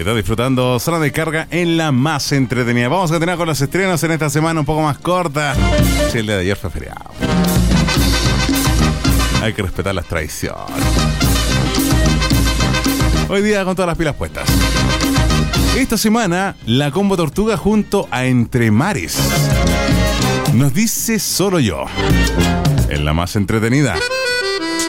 Está disfrutando Zona de Carga en la más entretenida. Vamos a continuar con los estrenos en esta semana un poco más corta. Si el día de ayer fue feriado. Hay que respetar las tradiciones. Hoy día con todas las pilas puestas. Esta semana, la Combo Tortuga junto a Entre Mares. Nos dice Solo Yo. En la más entretenida.